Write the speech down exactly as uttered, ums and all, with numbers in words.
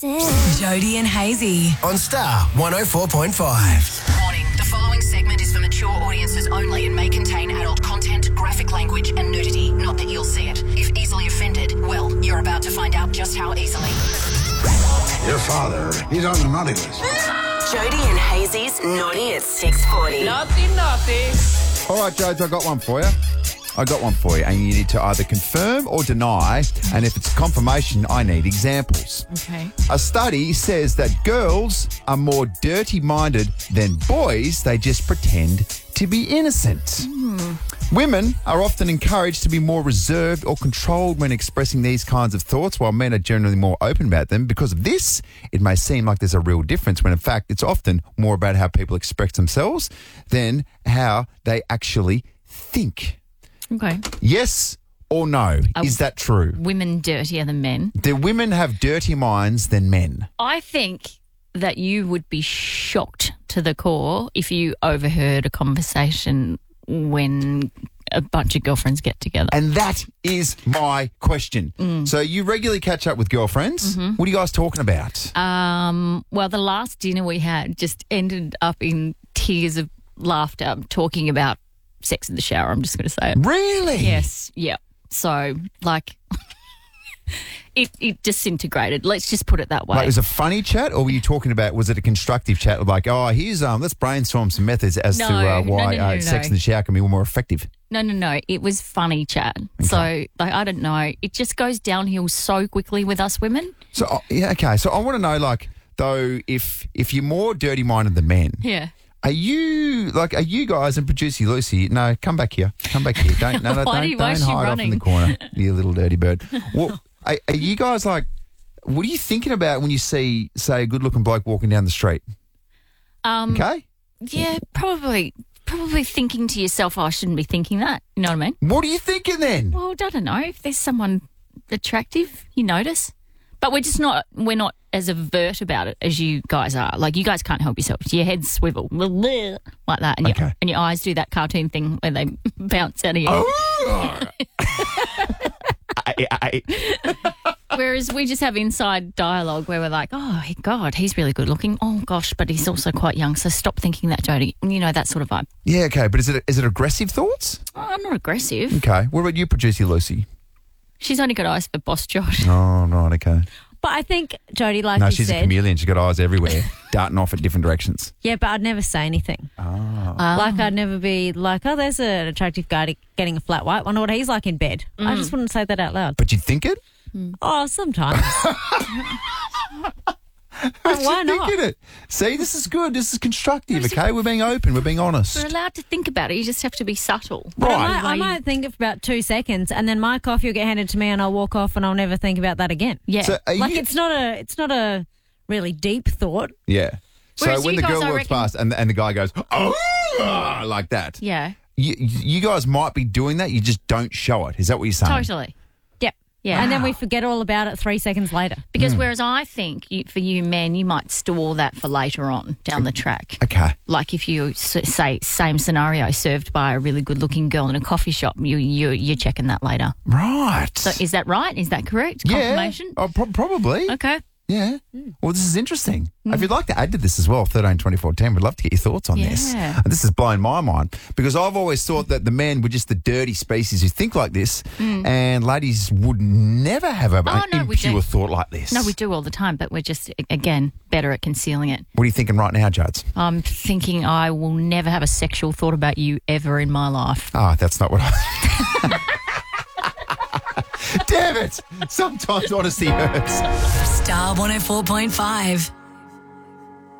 Jody and Hazy on Star one oh four point five. Warning, the following segment is for mature audiences only and may contain adult content, graphic language and nudity. Not that you'll see it. If easily offended, well, you're about to find out just how easily. Your father, he's on the naughty list. Jody and Hazy's Naughty at six forty. Naughty, naughty. All right, Jodes, I got one for you. I got one for you, and you need to either confirm or deny, and if it's confirmation, I need examples. Okay. A study says that girls are more dirty-minded than boys. They just pretend to be innocent. Mm. Women are often encouraged to be more reserved or controlled when expressing these kinds of thoughts, while men are generally more open about them. Because of this, it may seem like there's a real difference when, in fact, it's often more about how people express themselves than how they actually think. Okay. Yes or no? Are Is that true? Women dirtier than men? Do women have dirtier minds than men? I think that you would be shocked to the core if you overheard a conversation when a bunch of girlfriends get together. And that is my question. Mm. So you regularly catch up with girlfriends. Mm-hmm. What are you guys talking about? Um, well, the last dinner we had just ended up in tears of laughter talking about sex in the shower, I'm just going to say it. Really? Yes, yeah. So, like, it, it disintegrated. Let's just put it that way. Like, was it a funny chat, or were you talking about, was it a constructive chat? Like, oh, here's, um, let's brainstorm some methods as No, to uh, no, why no, no, uh, no, sex no. in the shower can be more effective. No, no, no. It was funny chat. So, like, I don't know. It just goes downhill so quickly with us women. So, uh, yeah, okay. So I want to know, like, though, if if you're more dirty-minded than men, Yeah. Are you, like, are you guys, and producer Lucy, no, come back here. Come back here. Don't, no, no, Why don't, do you- why don't is she hide off in running? the corner, you little dirty bird. Well, are, are you guys, like, what are you thinking about when you see, say, a good-looking bloke walking down the street? Um, Okay? Yeah, probably, probably thinking to yourself, oh, I shouldn't be thinking that. You know what I mean? What are you thinking then? Well, I don't know. If there's someone attractive, you notice. But we're just not, we're not as overt about it as you guys are. Like, you guys can't help yourselves. Your heads swivel like that. And, Okay. your, and your eyes do that cartoon thing where they bounce out of you. Oh! I, I, Whereas we just have inside dialogue where we're like, oh, God, he's really good looking. Oh, gosh, but he's also quite young. So stop thinking that, Jody. You know, that sort of vibe. yeah, okay, but is it is it aggressive thoughts? Oh, I'm not aggressive. Okay. What about you, producer Lucy? She's only got eyes for Boss Josh. Oh, right, okay. But I think, Jody, like No, you she's a said, chameleon. She's got eyes everywhere, darting off at different directions. yeah, but I'd never say anything. Oh. Like, I'd never be like, oh, there's an attractive guy to- getting a flat white. Wonder what he's like in bed. I just wouldn't say that out loud. But you think it? Oh, sometimes. But why you not? thinking it? See, this is good. This is constructive, okay? We're being open. We're being honest. We're allowed to think about it. You just have to be subtle. But I Right. might, I might think for about two seconds, and then my coffee will get handed to me, and I'll walk off, and I'll never think about that again. Yeah. So are Like you- it's not a, it's not a really deep thought. Yeah. So Whereas when you the guys, girl I walks reckon- past and, and the guy goes, oh, like that, yeah. you, you guys might be doing that. You just don't show it. Is that what you're saying? Totally. Yep. Yeah. And then we forget all about it three seconds later. Because whereas I think you, for you men, you might store that for later on down the track. Okay. Like if you s- say same scenario served by a really good-looking girl in a coffee shop, you you you're checking that later. Right. So is that right? Is that correct? yeah. Confirmation? Oh, pro- probably. Okay. Yeah. Well, this is interesting. If you'd like to add to this as well, thirteen twenty-four ten, we'd love to get your thoughts on this. Yeah. And this has blown my mind because I've always thought that the men were just the dirty species who think like this, and ladies would never have a, Oh, an no, we do. impure thought like this. No, we do all the time, but we're just, again, better at concealing it. What are you thinking right now, Jodes? I'm thinking I will never have a sexual thought about you ever in my life. Ah, that's not what I... Damn it! Sometimes honesty hurts. Star one oh four point five.